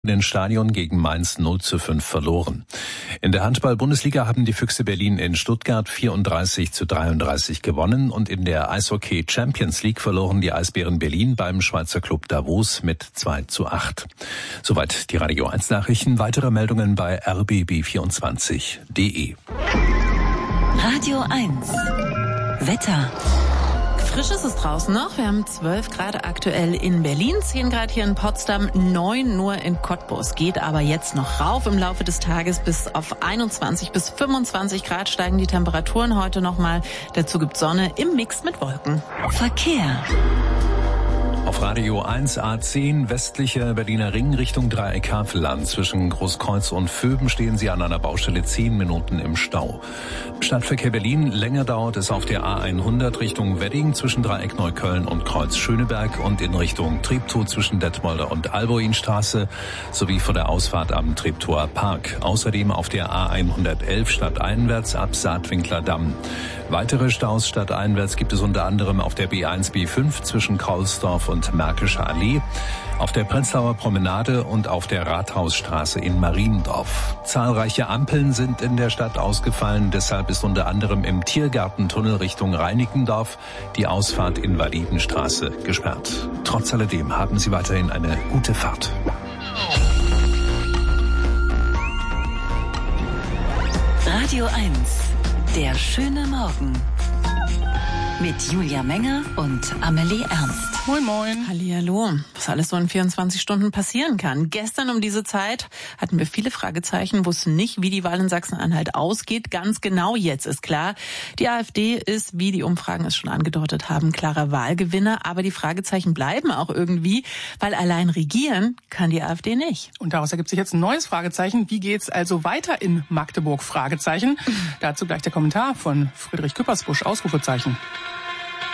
Den Stadion gegen Mainz 0:5 verloren. In der Handball-Bundesliga haben die Füchse Berlin in Stuttgart 34:33 gewonnen und in der Eishockey Champions League verloren die Eisbären Berlin beim Schweizer Club Davos mit 2:8. Soweit die Radio 1 Nachrichten. Weitere Meldungen bei rbb24.de. Radio 1 Wetter. Frisch ist es draußen noch. Wir haben 12 Grad aktuell in Berlin, 10 Grad hier in Potsdam, 9 nur in Cottbus. Geht aber jetzt noch rauf im Laufe des Tages. Bis auf 21 bis 25 Grad steigen die Temperaturen heute nochmal. Dazu gibt's Sonne im Mix mit Wolken. Verkehr. Auf Radio 1 A10 westlicher Berliner Ring Richtung Dreieck Havelland. Zwischen Großkreuz und Vöben stehen Sie an einer Baustelle 10 Minuten im Stau. Stadtverkehr Berlin, länger dauert es auf der A100 Richtung Wedding zwischen Dreieck Neukölln und Kreuz Schöneberg und in Richtung Treptow zwischen Detmolder und Alboinstraße sowie vor der Ausfahrt am Treptower Park. Außerdem auf der A111 stadteinwärts ab Saatwinkler Damm. Weitere Staus stadteinwärts gibt es unter anderem auf der B1, B5 zwischen Kaulsdorf und Märkischer Allee, auf der Prenzlauer Promenade und auf der Rathausstraße in Mariendorf. Zahlreiche Ampeln sind in der Stadt ausgefallen, deshalb ist unter anderem im Tiergartentunnel Richtung Reinickendorf die Ausfahrt Invalidenstraße gesperrt. Trotz alledem haben Sie weiterhin eine gute Fahrt. Radio 1, der schöne Morgen. Mit Julia Menger und Amelie Ernst. Moin Moin. Hallihallo. Was alles so in 24 Stunden passieren kann. Gestern um diese Zeit hatten wir viele Fragezeichen, wussten nicht, wie die Wahl in Sachsen-Anhalt ausgeht. Ganz genau jetzt ist klar, die AfD ist, wie die Umfragen es schon angedeutet haben, klarer Wahlgewinner. Aber die Fragezeichen bleiben auch irgendwie, weil allein regieren kann die AfD nicht. Und daraus ergibt sich jetzt ein neues Fragezeichen. Wie geht's also weiter in Magdeburg? Fragezeichen. Dazu gleich der Kommentar von Friedrich Küppersbusch. Ausrufezeichen.